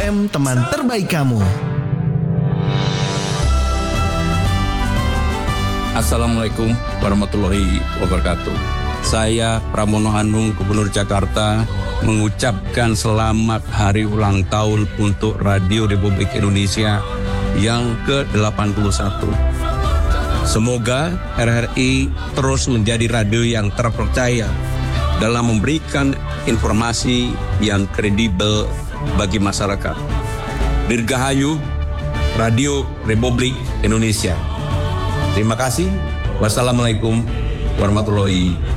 FM, teman terbaik kamu. Assalamualaikum warahmatullahi wabarakatuh. Saya Pramono Anung, Gubernur Jakarta, mengucapkan selamat hari ulang tahun untuk Radio Republik Indonesia yang ke-81. Semoga RRI terus menjadi radio yang terpercaya dalam memberikan informasi yang kredibel bagi masyarakat. Dirgahayu Radio Republik Indonesia. Terima kasih. Wassalamualaikum warahmatullahi wabarakatuh.